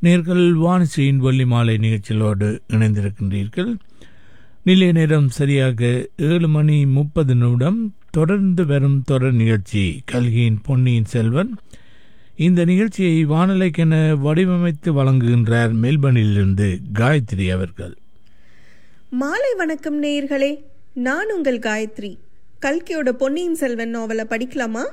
நேர்கள் வானிசையின் வெள்ளி மாலை நிகழ்ச்சிகளோடு இணைந்திருக்கின்றீர்கள். நிலைய நேரம் சரியாக 7:30. தொடர்ந்து வரும் தொடர் நிகழ்ச்சி கல்கியின் பொன்னியின் செல்வன். இந்த நிகழ்ச்சியை வானொலிக்கென வடிவமைத்து வழங்குகின்றார் மெல்பர்னிலிருந்து காயத்ரி அவர்கள். மாலை வணக்கம் நேயர்களே, நான் உங்கள் காயத்ரி. கல்கியோட பொன்னியின் செல்வன் நாவலை படிக்கலாமா?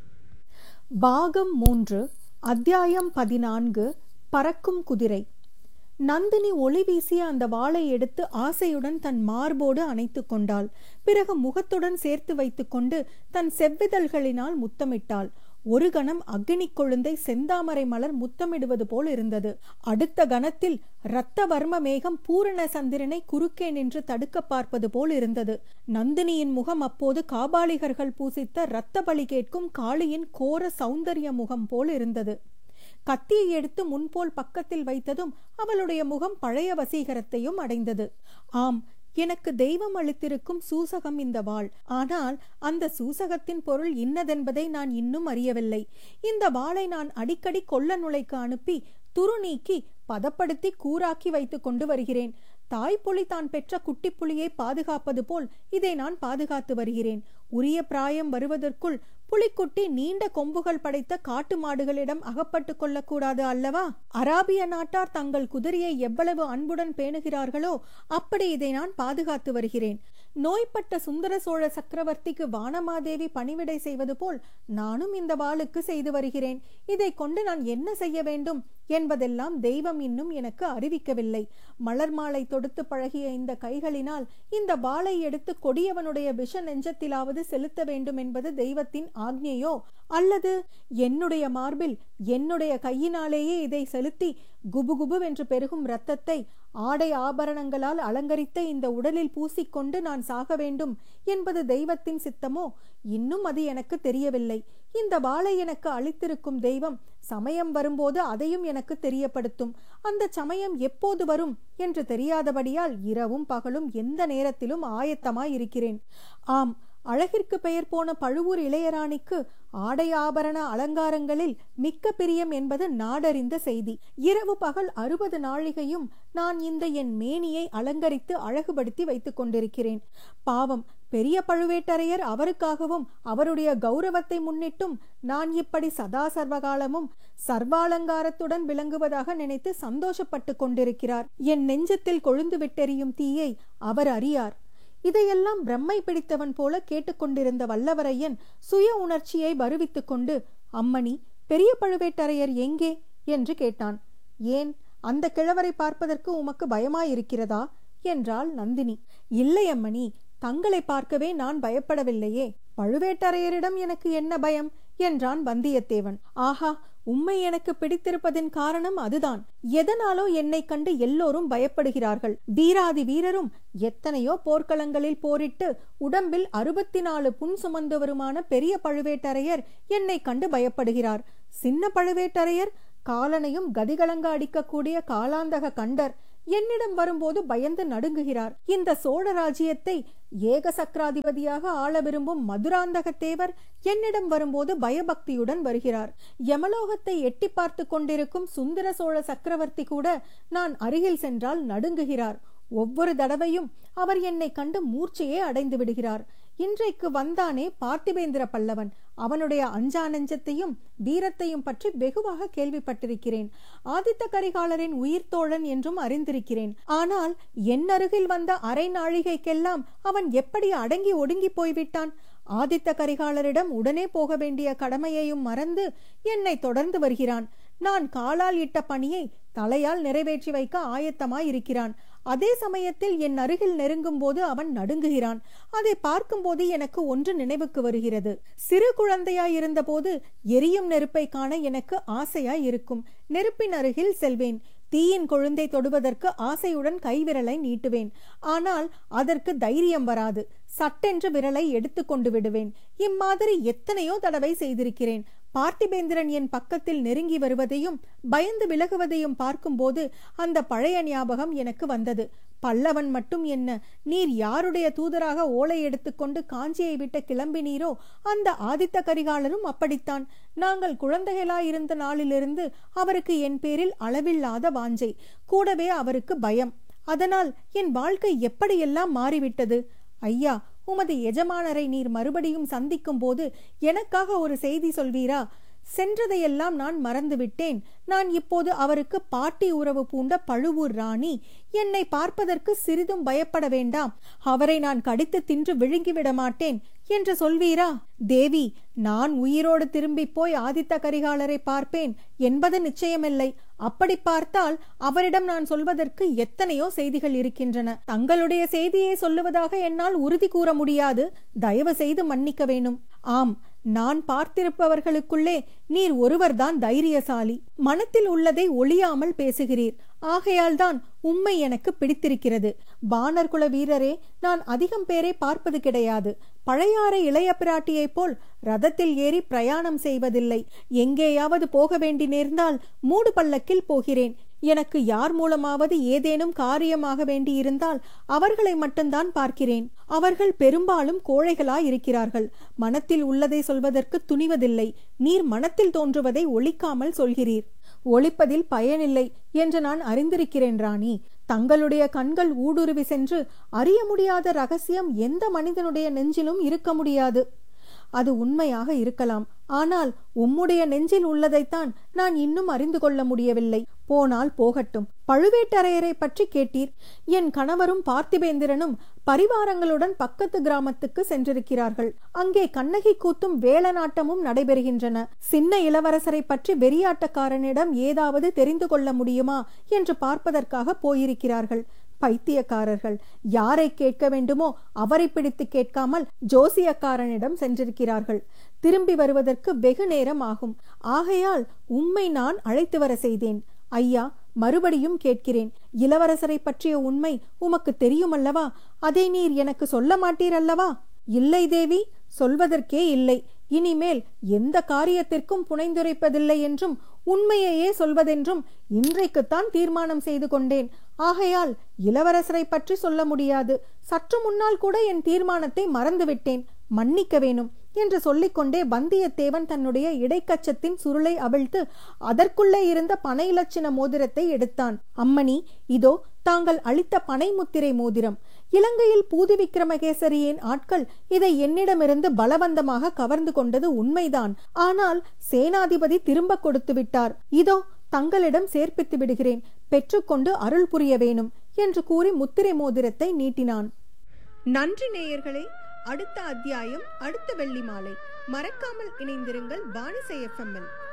பாகம் 3, அத்தியாயம் 14, பறக்கும் குதிரை. நந்தினி ஒளி வீசிய அந்த வாளை எடுத்து ஆசையுடன் தன் மார்போடு அணைத்து கொண்டாள். பிறகு முகத்துடன் சேர்த்து வைத்துக் கொண்டு தன் செவ்விதழ்களினால் முத்தமிட்டாள். ஒரு கணம் அக்னி கொழுந்தை செந்தாமரை மலர் முத்தமிடுவது போல் இருந்தது. அடுத்த கணத்தில் இரத்த வர்ம மேகம் பூரண சந்திரனை குறுக்கே நின்று தடுக்க பார்ப்பது போல் இருந்தது. நந்தினியின் முகம் அப்போது காபாலிகர்கள் பூசித்த இரத்த பலி கேட்கும் காளியின் கோர சௌந்தரிய முகம் போல் இருந்தது. கத்தியை எடுத்து முன்போல் பக்கத்தில் வைத்ததும் அவளுடைய முகம் பழைய வசீகரத்தையும் அடைந்தது. ஆம், எனக்கு தெய்வம் அளித்திருக்கும் சூசகம் இந்த வாள். ஆனால் அந்த சூசகத்தின் பொருள் இன்னதென்பதை நான் இன்னும் அறியவில்லை. இந்த வாளை நான் அடிக்கடி கொல்ல நுழைக்கு அனுப்பி துரு நீக்கி பதப்படுத்தி கூராக்கி வைத்துக் கொண்டு வருகிறேன். தாய்ப்புலி தான் பெற்ற குட்டி புலியை பாதுகாப்பது போல் இதை நான் பாதுகாத்து வருகிறேன். உரிய பிராயம் வருவதற்குள் புலிக்குட்டி நீண்ட கொம்புகள் படைத்த காட்டு மாடுகளிடம் அகப்பட்டு கொள்ளக்கூடாது அல்லவா? அராபிய நாட்டார் தங்கள் குதிரையை எவ்வளவு அன்புடன் பேணுகிறார்களோ அப்படி இதை நான் பாதுகாத்து வருகிறேன். நோய்பட்ட சுந்தர சோழ சக்கரவர்த்திக்கு வானமாதேவி பணிவிடை செய்வது போல் நானும் இந்த வாளுக்கு செய்து வருகிறேன். இதை கொண்டு நான் என்ன செய்ய வேண்டும் என்பதெல்லாம் தெய்வம் இன்னும் எனக்கு அறிவிக்கவில்லை. மலர் மாலை தொடுத்து பழகிய இந்த கைகளினால் இந்த வாளை எடுத்து கொடியவனுடைய விஷ நெஞ்சத்திலாவது செலுத்த வேண்டும் என்பது தெய்வத்தின் ஆக்ஞையோ, அல்லது என்னுடைய மார்பில் என்னுடைய கையினாலேயே இதை செலுத்தி குபுகுபுவென்று பெருகும் இரத்தத்தை ஆடை ஆபரணங்களால் அலங்கரித்த இந்த உடலில் பூசிக்கொண்டு நான் சாக வேண்டும் என்பது தெய்வத்தின் சித்தமோ? இன்னும் அது எனக்கு தெரியவில்லை. இந்த வாளை எனக்கு அளித்திருக்கும் தெய்வம் சமயம் வரும்போது அதையும் எனக்கு தெரியப்படுத்தும். அந்த சமயம் எப்போது வரும் என்று தெரியாதபடியால் இரவும் பகலும் எந்த நேரத்திலும் ஆயத்தமாய் இருக்கிறேன். ஆம், அழகிற்கு பெயர் போன பழுவூர் இளையராணிக்கு ஆடை ஆபரண அலங்காரங்களில் மிக்க பிரியம் என்பது நாடறிந்த செய்தி. இரவு பகல் 60 நாழிகையும் நான் இந்த என் மேனியை அலங்கரித்து அழகுபடுத்தி வைத்துக் கொண்டிருக்கிறேன். பாவம் பெரிய பழுவேட்டரையர் அவருக்காகவும் அவருடைய கௌரவத்தை முன்னிட்டும் நான் இப்படி சதா சர்வகாலமும் சர்வாலங்காரத்துடன் விளங்குவதாக நினைத்து சந்தோஷப்பட்டு கொண்டிருக்கிறார். என் நெஞ்சத்தில் கொழுந்து விட்டெறியும் தீயை அவர் அறியார். இதையெல்லாம் பிரம்மை பிடித்தவன் போல கேட்டுக்கொண்டிருந்த வல்லவரையன் சுய உணர்ச்சியை வருவித்துக் கொண்டு, அம்மணி, பெரிய பழுவேட்டரையர் எங்கே என்று கேட்டான். ஏன், அந்த கிழவரை பார்ப்பதற்கு உமக்கு பயமாயிருக்கிறதா என்றாள் நந்தினி. இல்லை அம்மணி, தங்களை பார்க்கவே நான் பயப்படவில்லையே. பழுவேட்டரையரிடம் எனக்கு என்ன பயம் என்றான் வந்தியத்தேவன். ஆஹா, உம்மை எனக்கு பிடித்திருப்பதின் காரணம் அதுதான். எதனாலோ என்னை கண்டு எல்லோரும் பயப்படுகிறார்கள். வீராதி வீரரும் எத்தனையோ போர்க்களங்களில் போரிட்டு உடம்பில் 64 புண் சுமந்தவருமான பெரிய பழுவேட்டரையர் என்னை கண்டு பயப்படுகிறார். சின்ன பழுவேட்டரையர் காலனையும் கதிகலங்க அடிக்கக்கூடிய காலாந்தக கண்டர் என்னிடம் வரும்போது பயந்து நடுங்குகிறார். இந்த சோழ ராஜ்யத்தை ஏக சக்கராதிபதியாக ஆள விரும்பும் மதுராந்தகத்தேவர் என்னிடம் வரும்போது பயபக்தியுடன் வருகிறார். யமலோகத்தை எட்டி பார்த்து கொண்டிருக்கும் சுந்தர சோழ சக்கரவர்த்தி கூட நான் அருகில் சென்றால் நடுங்குகிறார். ஒவ்வொரு தடவையும் அவர் என்னை கண்டு மூர்ச்சையே அடைந்து விடுகிறார். இன்றைக்கு வந்தானே பார்த்திபேந்திர பல்லவன், அவனுடைய அஞ்சா நெஞ்சத்தையும் வீரத்தையும் பற்றி வெகுவாக கேள்விப்பட்டிருக்கிறேன். ஆதித்த கரிகாலரின் உயிர் தோழன் என்றும் அறிந்திருக்கிறேன். ஆனால் என் அருகில் வந்த அரை நாழிகைக்கெல்லாம் அவன் எப்படி அடங்கி ஒடுங்கி போய்விட்டான். ஆதித்த கரிகாலரிடம் உடனே போக வேண்டிய கடமையையும் மறந்து என்னை தொடர்ந்து வருகிறான். நான் காலால் இட்ட பணியை தலையால் நிறைவேற்றி வைக்க ஆயத்தமாயிருக்கிறான். அதே சமயத்தில் என் அருகில் நெருங்கும் போது அவன் நடுங்குகிறான். அதை பார்க்கும்போது எனக்கு ஒன்று நினைவுக்கு வருகிறது. சிறு குழந்தையாயிருந்த போது எரியும் நெருப்பை காண எனக்கு ஆசையாய் இருக்கும். நெருப்பின் அருகில் செல்வேன். தீயின் கொழுந்தை தொடுவதற்கு ஆசையுடன் கைவிரலை நீட்டுவேன். ஆனால் அதற்கு தைரியம் வராது. சட்டென்று விரலை எடுத்து கொண்டு விடுவேன். இம்மாதிரி எத்தனையோ தடவை செய்திருக்கிறேன். பார்த்திபேந்திரன் என் பக்கத்தில் நெருங்கி வருவதையும் பயந்து விலகுவதையும் பார்க்கும்போது அந்த பழைய ஞாபகம் எனக்கு வந்தது. பல்லவன் மட்டும் என்ன, நீர் யாருடைய தூதராக ஓலை எடுத்துக்கொண்டு காஞ்சியை விட்டு கிளம்பினீரோ அந்த ஆதித்த கரிகாலரும் அப்படித்தான். நாங்கள் குழந்தைகளாயிருந்த நாளிலிருந்து அவருக்கு என் பேரில் அளவில்லாத வாஞ்சை, கூடவே அவருக்கு பயம். அதனால் என் வாழ்க்கை எப்படியெல்லாம் மாறிவிட்டது. ஐயா, உமது எஜமானரை நீர் மறுபடியும் சந்திக்கும் போது எனக்காக ஒரு செய்தி சொல்வீரா? சென்றதையெல்லாம் நான் மறந்துவிட்டேன். நான் இப்போது அவருக்கு பாட்டி உறவு பூண்ட பழுவூர் ராணி. என்னை பார்ப்பதற்கு சிறிதும் பயப்பட வேண்டாம். அவரை நான் கடித்து தின்று விழுங்கிவிட மாட்டேன் என்று சொல்வீரா? தேவி, நான் உயிரோடு திரும்பி போய் ஆதித்த கரிகாலரை பார்ப்பேன் என்பது நிச்சயமில்லை. அப்படி பார்த்தால் அவரிடம் நான் சொல்வதற்கு எத்தனையோ செய்திகள் இருக்கின்றன. தங்களுடைய செய்தியை சொல்லுவதாக என்னால் உறுதி கூற முடியாது. தயவு செய்து மன்னிக்க வேணும். ஆம், நான் பார்த்திருப்பவர்களுக்குள்ளே நீர் ஒருவர்தான் தைரியசாலி. மனத்தில் உள்ளதை ஒளியாமல் பேசுகிறீர். ஆகையால் தான் உம்மை எனக்கு பிடித்திருக்கிறது. பாணர் குல வீரரே, நான் அதிகம் பேரை பார்ப்பது கிடையாது. பழையாறை இளைய பிராட்டியைப் போல் ரதத்தில் ஏறி பிரயாணம் செய்வதில்லை. எங்கேயாவது போக வேண்டி நேர்ந்தால் மூடு பல்லக்கில் போகிறேன். எனக்கு யார் மூலமாவது ஏதேனும் காரியமாக வேண்டியிருந்தால் அவர்களை மட்டும்தான் பார்க்கிறேன். அவர்கள் பெரும்பாலும் கோழைகளாயிருக்கிறார்கள். மனத்தில் உள்ளதை சொல்வதற்கு துணிவதில்லை. நீர் மனத்தில் தோன்றுவதை ஒளிக்காமல் சொல்கிறீர். ஒளிப்பதில் பயனில்லை என்று நான் அறிந்திருக்கிறேன் ராணி. தங்களுடைய கண்கள் ஊடுருவி சென்று அறிய முடியாத ரகசியம் எந்த மனிதனுடைய நெஞ்சிலும் இருக்க முடியாது. அது உண்மையாக இருக்கலாம். ஆனால் உம்முடைய நெஞ்சில் உள்ளதைத்தான் நான் இன்னும் அறிந்து கொள்ள முடியவில்லை. போனால் போகட்டும். பழுவேட்டரையரை பற்றி கேட்டீர். என் கணவரும் பார்த்திபேந்திரனும் பரிவாரங்களுடன் பக்கத்து கிராமத்துக்கு சென்றிருக்கிறார்கள். அங்கே கண்ணகி கூத்தும் வேளநாட்டமும் நடைபெறுகின்றன. சின்ன இளவரசரை பற்றி வெறியாட்டக்காரனிடம் ஏதாவது தெரிந்து கொள்ள முடியுமா என்று பார்ப்பதற்காக போயிருக்கிறார்கள். பைத்தியக்காரர்கள். யாரை கேட்க வேண்டுமோ அவரை பிடித்து கேட்காமல் ஜோசியக்காரனிடம் சென்றிருக்கிறார்கள். திரும்பி வருவதற்கு வெகு நேரம் ஆகும். ஆகையால் உம்மை நான் அழைத்து வர செய்தேன். ஐயா, மறுபடியும் கேட்கிறேன். இளவரசரை பற்றிய உண்மை உமக்கு தெரியுமல்லவா? அதை நீர் எனக்கு சொல்ல மாட்டீரல்லவா? இல்லை தேவி, சொல்வதற்கே இல்லை. இனிமேல் எந்த காரியத்திற்கும் புனைந்துரைப்பதில்லை என்றும் உண்மையையே சொல்வதென்றும் இன்றைக்குத்தான் தீர்மானம் செய்து கொண்டேன். ஆகையால் இளவரசரை பற்றி சொல்ல முடியாது. சற்று முன்னால் கூட என் தீர்மானத்தை மறந்துவிட்டேன். மன்னிக்க வேணும் என்று சொல்லிக்கொண்டே வந்தியத்தேவன் தன்னுடைய இடைக்கச்சத்தின் சுருளை அவிழ்த்து அதற்குள்ளே இருந்த பனை இலச்சின மோதிரத்தை எடுத்தான். அம்மணி, இதோ தாங்கள் அளித்த பனை முத்திரை மோதிரம். இலங்கையில் பூதி விக்ரமகேசரியின் ஆட்கள் இதை என்னிடமிருந்து பலவந்தமாக கவர்ந்து கொண்டது உண்மைதான். ஆனால் சேனாதிபதி திரும்ப கொடுத்து விட்டார். இதோ தங்களிடம் சேர்ப்பித்து விடுகிறேன். பெற்றுக்கொண்டு அருள் புரிய வேணும் என்று கூறி முத்திரை மோதிரத்தை நீட்டினான். நன்றி நேயர்களே. அடுத்த அத்தியாயம் அடுத்த வெள்ளி மாலை. மறக்காமல் இணைந்திருங்கள் வாணிசை FM.